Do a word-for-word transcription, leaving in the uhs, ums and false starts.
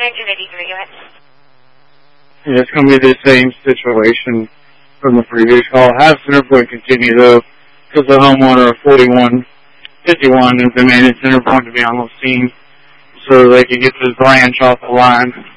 nineteen eighty-three units. Yeah, it's going to be the same situation from the previous call. Have Centerpoint continue, though, because the homeowner of forty-one fifty-one has demanded Centerpoint to be on the scene so they can get this branch off the line.